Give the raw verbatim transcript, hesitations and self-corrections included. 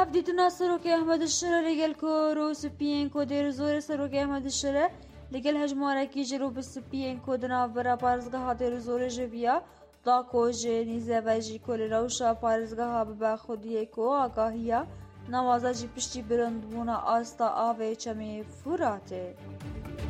هفدیتنا سروک احمد الشره لگل که رو سپین که در زور سروک احمد الشره لگل هجماره کی جرو بسپین که دنا برا پارزگاه در زور جویا دا کوج نیزه و جی کل روشا پارزگاه به خودی کو آگاهیا نوازا جی پشتی برند بونا آستا آوه چمی فراته.